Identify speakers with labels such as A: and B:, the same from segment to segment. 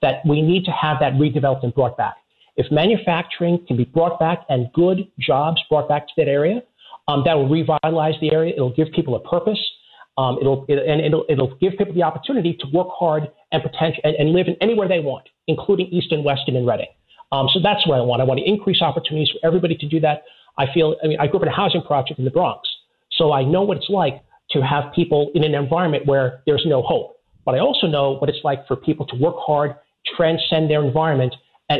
A: that we need to have that redeveloped and brought back. If manufacturing can be brought back and good jobs brought back to that area, that will revitalize the area. It'll give people a purpose. It'll give people the opportunity to work hard and live in anywhere they want, including Easton, Weston, and Reading. So that's what I want. I want to increase opportunities for everybody to do that. I grew up in a housing project in the Bronx, so I know what it's like to have people in an environment where there's no hope. But I also know what it's like for people to work hard, transcend their environment,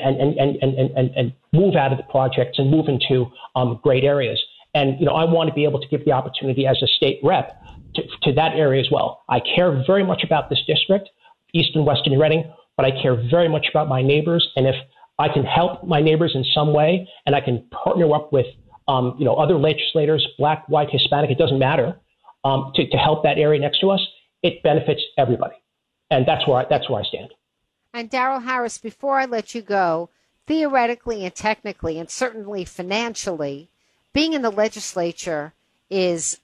A: and move out of the projects and move into great areas. And, I want to be able to give the opportunity as a state rep to that area as well. I care very much about this district, Easton, Weston, and Reading, but I care very much about my neighbors. And if I can help my neighbors in some way, and I can partner up with, other legislators, Black, white, Hispanic, it doesn't matter, to help that area next to us, it benefits everybody. And that's where I stand.
B: And Darrell Harris, before I let you go, theoretically and technically, and certainly financially, being in the legislature is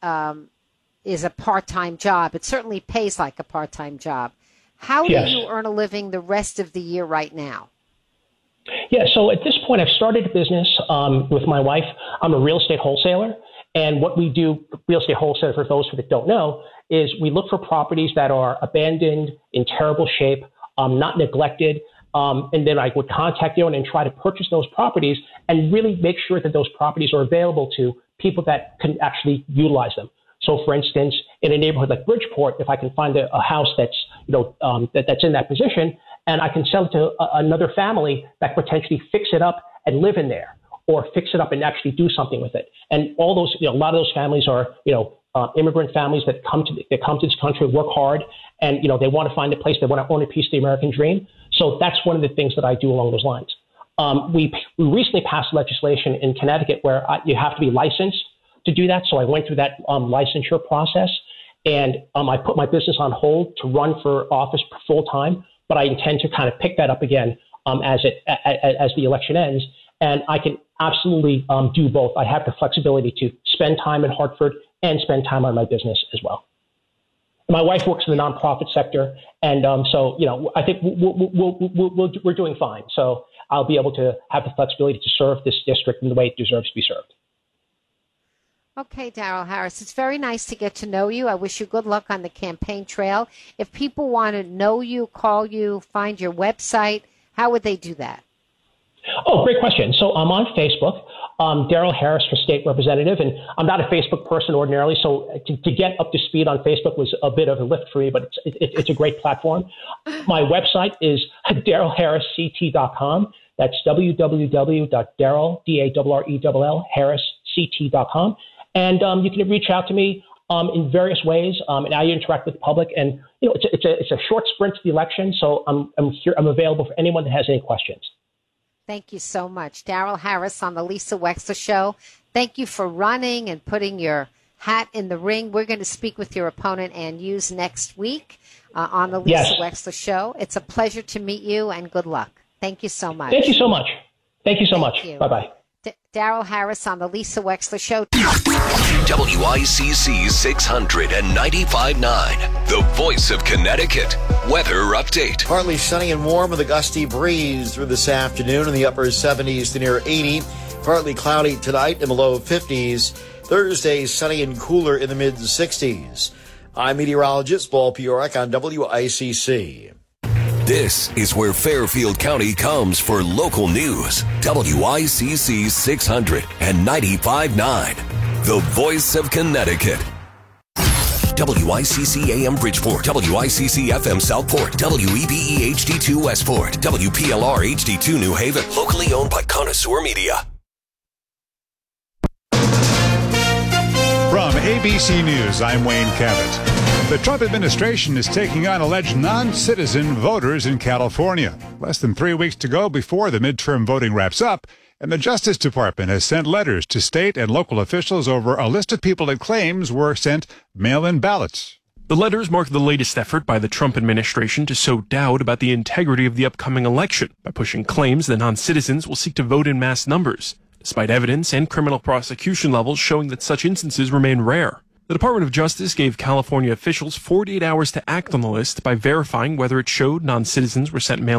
B: a part-time job. It certainly pays like a part-time job. How do you earn a living the rest of the year right now?
A: Yeah, so at this point, I've started a business with my wife. I'm a real estate wholesaler. And what we do, real estate wholesaler, for those that don't know, is we look for properties that are abandoned, in terrible shape, not neglected. And then I would contact the owner and try to purchase those properties and really make sure that those properties are available to people that can actually utilize them. So, for instance, in a neighborhood like Bridgeport, if I can find a house that's, that's in that position, and I can sell it to another family that potentially fix it up and live in there, or fix it up and actually do something with it. And all those, a lot of those families are, immigrant families that come to this country, work hard, and they want to find a place, they want to own a piece of the American dream. So that's one of the things that I do along those lines. We recently passed legislation in Connecticut where you have to be licensed to do that. So I went through that licensure process, and I put my business on hold to run for office full time. But I intend to kind of pick that up again as the election ends, and I can absolutely do both. I have the flexibility to spend time in Hartford and spend time on my business as well. My wife works in the nonprofit sector, and so I think we're doing fine. So I'll be able to have the flexibility to serve this district in the way it deserves to be served.
B: Okay, Darrell Harris, it's very nice to get to know you. I wish you good luck on the campaign trail. If people want to know you, call you, find your website, how would they do that?
A: Oh, great question. So I'm on Facebook, Darrell Harris for State Representative, and I'm not a Facebook person ordinarily, so to get up to speed on Facebook was a bit of a lift for me, but it's a great platform. My website is darrellharrisct.com. That's www.darrell, D-A-R-R-E-L-L, harrisct.com. And you can reach out to me in various ways, and I interact with the public. And it's a short sprint to the election, so I'm here. I'm available for anyone that has any questions.
B: Thank you so much, Darrell Harris on the Lisa Wexler Show. Thank you for running and putting your hat in the ring. We're going to speak with your opponent, Ann Hughes, next week on the Lisa Wexler Show. It's a pleasure to meet you, and good luck. Thank you so much.
A: Thank you so much. Thank you so much. Bye-bye.
B: Darrell Harris on the Lisa Wexler Show.
C: WICC 695.9, the voice of Connecticut. Weather update.
D: Partly sunny and warm with a gusty breeze through this afternoon in the upper 70s to near 80. Partly cloudy tonight in the low 50s. Thursday, sunny and cooler in the mid-60s. I'm meteorologist Paul Piorek on WICC.
C: This is where Fairfield County comes for local news. WICC 695.9, the voice of Connecticut. WICC AM Bridgeport, WICC FM Southport, WEBE HD2 Westport, WPLR HD2 New Haven, locally owned by Connoisseur Media.
E: From ABC News, I'm Wayne Cabot. The Trump administration is taking on alleged non-citizen voters in California. Less than 3 weeks to go before the midterm voting wraps up, and the Justice Department has sent letters to state and local officials over a list of people it claims were sent mail-in ballots.
F: The letters mark the latest effort by the Trump administration to sow doubt about the integrity of the upcoming election by pushing claims that non-citizens will seek to vote in mass numbers, despite evidence and criminal prosecution levels showing that such instances remain rare. The Department of Justice gave California officials 48 hours to act on the list by verifying whether it showed non-citizens were sent mail